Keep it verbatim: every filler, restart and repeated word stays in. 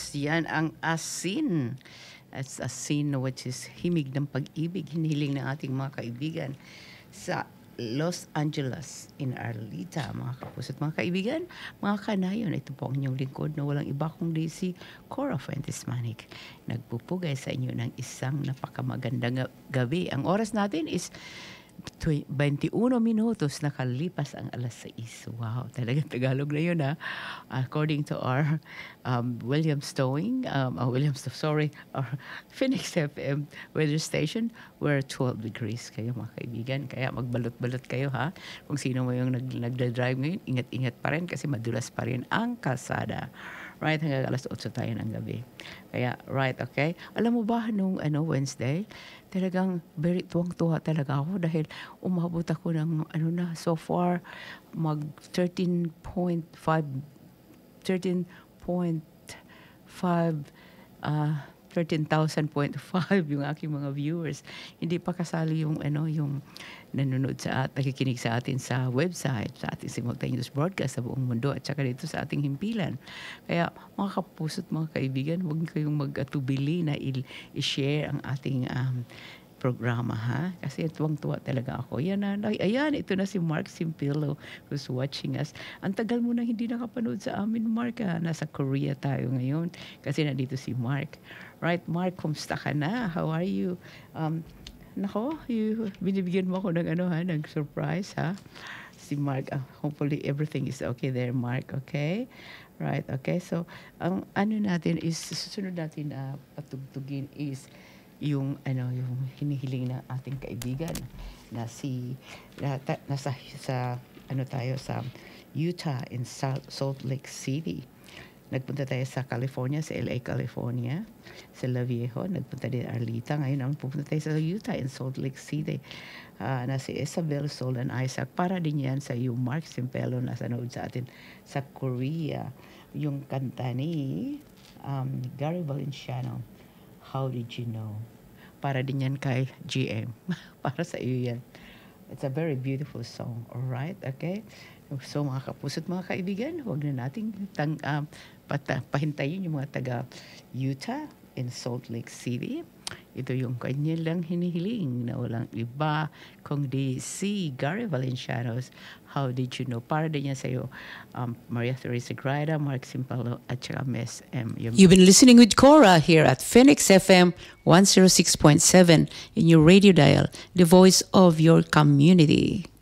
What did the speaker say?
yan ang asin. That's asin which is himig ng pag-ibig, hinihiling ng ating mga kaibigan sa Los Angeles in Arlita, mga kapusat, mga kaibigan, mga kanayon. Ito po ang inyong lingkod na walang iba kundi si Cora Fuentes Manic. Nagpupugay sa inyo ng isang napakamagandang gabi. Ang oras natin is twenty-one minutos, nakalipas ang alas sais. Wow, talagang Tagalog na yun, ha? According to our um, Williams Towing, um, uh, Williams, sorry, our Phoenix F M weather station, we're twelve degrees kayo, mga kaibigan. Kaya magbalot-balot kayo, ha? Kung sino mo yung nag, nagda-drive ngayon, ingat-ingat pa rin kasi madulas pa rin ang kalsada. Right, hanggang alas otso tayo ng gabi. Kaya, right, okay? Alam mo ba, nung ano, Wednesday, talagang very tuwang-tuwa talaga ako dahil umabot ako ng, ano na, so far, mag thirteen point five, thirteen point five, uh, thirteen thousand point five yung aking mga viewers. Hindi pa kasali yung, ano, yung nanonood sa at nakikinig sa atin sa website, sa ating simultaneous broadcast sa buong mundo at saka dito sa ating himpilan. Kaya mga kapuso't mga kaibigan, huwag kayong mag-atubili na i-share ang ating um, programa, ha? Kasi tuwang-tuwa talaga ako. Yan na, ayan, ito na si Mark Simpilo who's watching us. Ang tagal mo na hindi nakapanood sa amin, Mark, ha? Nasa Korea tayo ngayon kasi nandito si Mark. Right, Mark, kumusta ka na? How are you? Um, Nako, you, binibigyan mo ako ng ano, ha, ng surprise, ha? Si Mark, uh, hopefully everything is okay there, Mark, okay? Right, okay. So, ang ano natin is, susunod natin na uh, patugtugin is yung, ano, yung hinihiling na ating kaibigan na si, na, ta, nasa, sa, ano tayo, sa Utah in Salt, Salt Lake City. Nagpunta tayo sa California, sa L A, California, sa La Viejo. Nagpunta din Arlita. Ngayon, ang pupunta tayo sa Utah in Salt Lake City. Uh, na si Isabel Solan Isaac. Para din yan sa yung Mark Simpelo na sanood sa atin sa Korea. Yung kanta ni um, Gary Valenciano, How Did You Know? Para din yan kay G M. Para sa iyo yan. It's a very beautiful song. Alright? Okay? So mga kapuso't mga kaibigan, huwag na nating tang, um, pata, pahintayin yung mga taga Utah in Salt Lake City. Ito yung kanya lang hinihiling na walang iba kundi si Gary Valenciano's How Did You Know? Para din yan sa'yo, um, Maria Teresa Grida, Mark Simpalo, at saka Miss M. You've been listening with Cora here at Phoenix F M one oh six point seven in your radio dial, the voice of your community.